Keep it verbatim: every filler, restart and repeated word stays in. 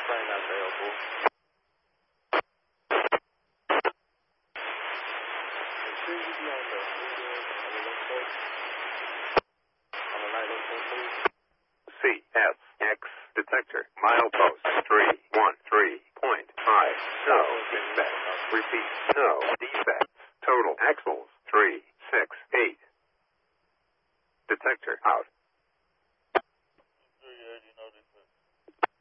Plane available. Ensure you be on the median on the west coast. On the night location, please. C S X detector. Milepost three one three point five. No defects. Repeat. No defects. Total axles three six eight. Detector out.